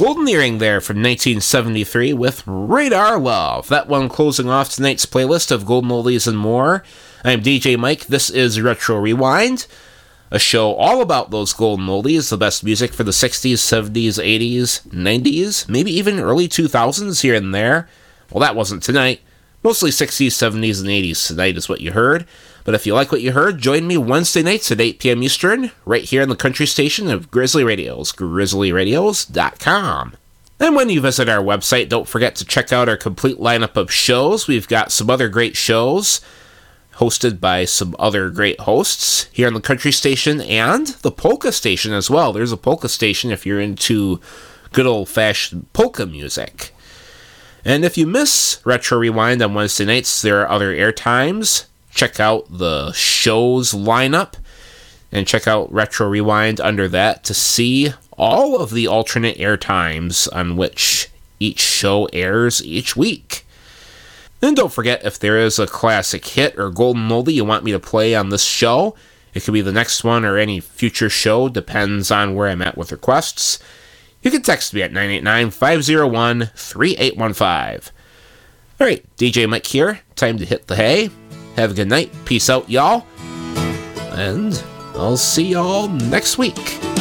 Golden Earring there from 1973 with Radar Love. That one closing off tonight's playlist of Golden Oldies and more. I'm DJ Mike. This is Retro Rewind, a show all about those golden oldies, the best music for the 60s, 70s, 80s, 90s, maybe even early 2000s here and there. Well, that wasn't tonight. Mostly 60s, 70s, and 80s tonight is what you heard. But if you like what you heard, join me Wednesday nights at 8 p.m. Eastern, right here on the country station of Grizzly Radios, grizzlyradios.com. And when you visit our website, don't forget to check out our complete lineup of shows. We've got some other great shows, hosted by some other great hosts here on the country station and the polka station as well. There's a polka station if you're into good old-fashioned polka music. And if you miss Retro Rewind on Wednesday nights, there are other airtimes. Check out the show's lineup and check out Retro Rewind under that to see all of the alternate airtimes on which each show airs each week. And don't forget, if there is a classic hit or golden oldie you want me to play on this show, it could be the next one or any future show, depends on where I'm at with requests. You can text me at 989-501-3815. Alright, DJ Mike here. Time to hit the hay. Have a good night. Peace out, y'all. And I'll see y'all next week.